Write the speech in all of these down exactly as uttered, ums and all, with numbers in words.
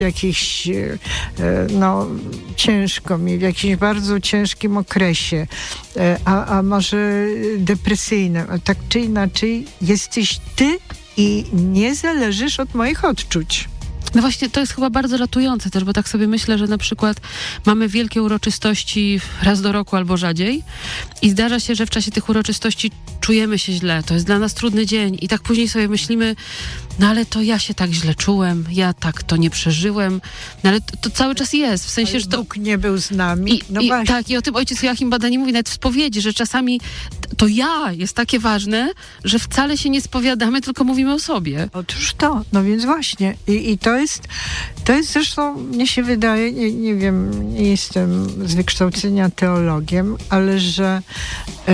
jakiś, no ciężko mi, w jakimś bardzo ciężkim okresie, a, a może depresyjnym, a tak czy inaczej jesteś ty i nie zależysz od moich odczuć. No właśnie, to jest chyba bardzo ratujące też, bo tak sobie myślę, że na przykład mamy wielkie uroczystości raz do roku albo rzadziej i zdarza się, że w czasie tych uroczystości czujemy się źle, to jest dla nas trudny dzień i tak później sobie myślimy, no ale to ja się tak źle czułem, ja tak to nie przeżyłem, no ale to, to cały czas jest, w sensie, ale że to... Bóg nie był z nami. I, no i, właśnie. tak, i o tym ojciec Joachim Badani mówi nawet w spowiedzi, że czasami to ja jest takie ważne, że wcale się nie spowiadamy, tylko mówimy o sobie. Otóż to, no więc właśnie. I, i to jest, to jest zresztą, mnie się wydaje, nie, nie wiem, nie jestem z wykształcenia teologiem, ale że e,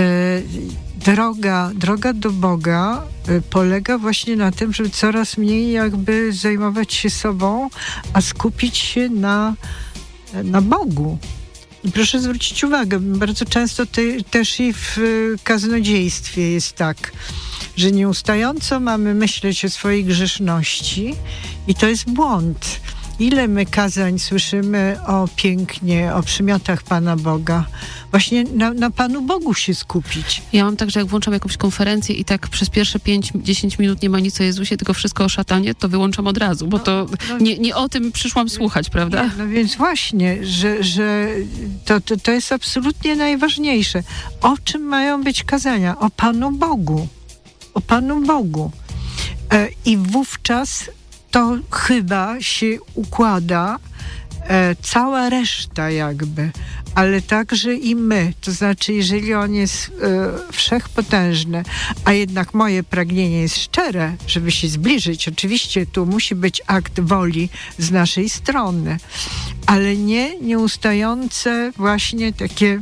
droga, droga do Boga e, polega właśnie na tym, żeby coraz mniej jakby zajmować się sobą, a skupić się na, na Bogu. Proszę zwrócić uwagę, bardzo często te, też i w kaznodziejstwie jest tak, że nieustająco mamy myśleć o swojej grzeszności i to jest błąd. Ile my kazań słyszymy o pięknie, o przymiotach Pana Boga. Właśnie na, na Panu Bogu się skupić. Ja mam tak, że jak włączam jakąś konferencję i tak przez pierwsze pięć dziesięć minut nie ma nic o Jezusie, tylko wszystko o szatanie, to wyłączam od razu, bo to no, no, nie, nie o tym przyszłam słuchać, prawda? Nie, no więc właśnie, że, że to, to, to jest absolutnie najważniejsze. O czym mają być kazania? O Panu Bogu. O Panu Bogu. E, I wówczas to chyba się układa e, cała reszta jakby, ale także i my. To znaczy, jeżeli on jest e, wszechpotężny, a jednak moje pragnienie jest szczere, żeby się zbliżyć, oczywiście tu musi być akt woli z naszej strony, ale nie nieustające właśnie takie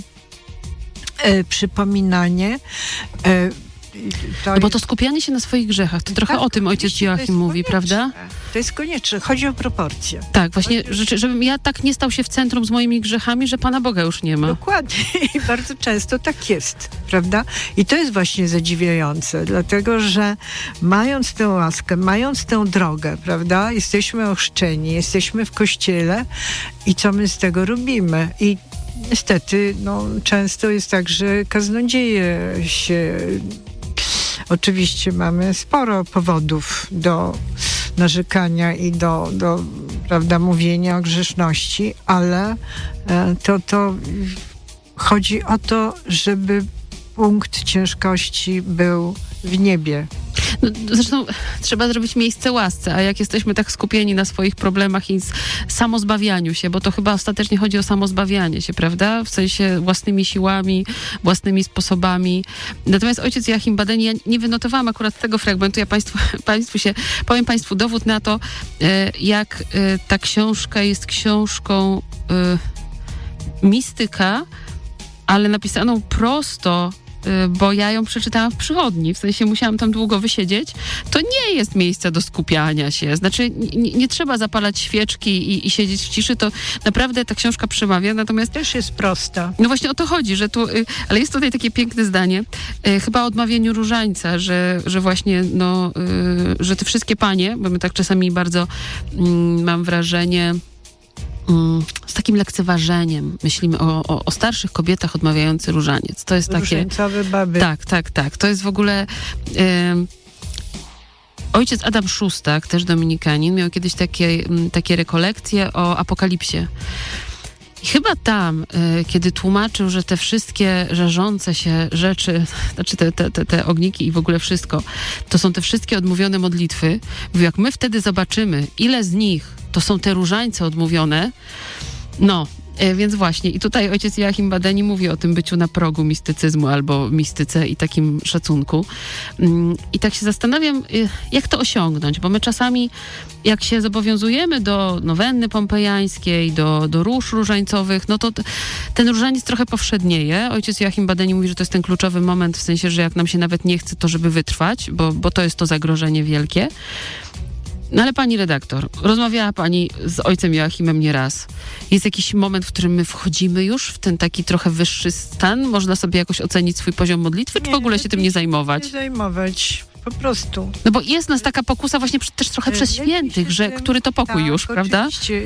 e, przypominanie e, To no bo to skupianie się na swoich grzechach, to trochę tak, o tym ojciec Joachim mówi, konieczne. prawda? To jest konieczne. Chodzi o proporcje. Tak, właśnie, że, żebym ja tak nie stał się w centrum z moimi grzechami, że Pana Boga już nie ma. Dokładnie. I bardzo często tak jest, prawda? I to jest właśnie zadziwiające, dlatego, że mając tę łaskę, mając tę drogę, prawda? Jesteśmy ochrzczeni, jesteśmy w kościele i co my z tego robimy? I niestety, no, często jest tak, że kaznodzieje się... Oczywiście mamy sporo powodów do narzekania i do, do prawda, mówienia o grzeszności, ale to, to chodzi o to, żeby punkt ciężkości był w niebie. No, zresztą trzeba zrobić miejsce łasce, a jak jesteśmy tak skupieni na swoich problemach i samozbawianiu się, bo to chyba ostatecznie chodzi o samozbawianie się, prawda? W sensie własnymi siłami, własnymi sposobami. Natomiast ojciec Joachim Badani, ja nie wynotowałam akurat tego fragmentu, ja państwu, państwu się, powiem państwu dowód na to, jak ta książka jest książką mistyka, ale napisaną prosto, bo ja ją przeczytałam w przychodni, w sensie musiałam tam długo wysiedzieć, to nie jest miejsce do skupiania się. Znaczy nie, nie trzeba zapalać świeczki i, i siedzieć w ciszy, to naprawdę ta książka przemawia, natomiast... Też jest prosta. No właśnie o to chodzi, że tu, ale jest tutaj takie piękne zdanie, chyba o odmawianiu różańca, że, że właśnie, no, że te wszystkie panie, bo my tak czasami bardzo mam wrażenie, z takim lekceważeniem myślimy o, o, o starszych kobietach odmawiających różaniec. To jest takie... Różańcowe baby. Tak, tak, tak. To jest w ogóle... Yy, ojciec Adam Szóstak, też dominikanin, miał kiedyś takie, takie rekolekcje o apokalipsie. I chyba tam, y, kiedy tłumaczył, że te wszystkie żarzące się rzeczy, znaczy te, te, te, te ogniki i w ogóle wszystko, to są te wszystkie odmówione modlitwy. Mówił, jak my wtedy zobaczymy, ile z nich to są te różańce odmówione, no, y, więc właśnie. I tutaj ojciec Joachim Badani mówi o tym byciu na progu mistycyzmu albo mistyce i takim szacunku. Y, I tak się zastanawiam, y, jak to osiągnąć, bo my czasami, jak się zobowiązujemy do nowenny pompejańskiej, do, do róż różańcowych, no to t- ten różaniec trochę powszednieje. Ojciec Joachim Badani mówi, że to jest ten kluczowy moment, w sensie, że jak nam się nawet nie chce, to żeby wytrwać, bo, bo to jest to zagrożenie wielkie. No ale pani redaktor, rozmawiała pani z ojcem Joachimem nieraz. Jest jakiś moment, w którym my wchodzimy już w ten taki trochę wyższy stan? Można sobie jakoś ocenić swój poziom modlitwy, czy Nie, w ogóle się tym nie zajmować? Nie zajmować. po prostu. No bo jest nas taka pokusa właśnie przy- też trochę przez Lepiej świętych, się że tym- który to pokój tak, już, prawda? Oczywiście.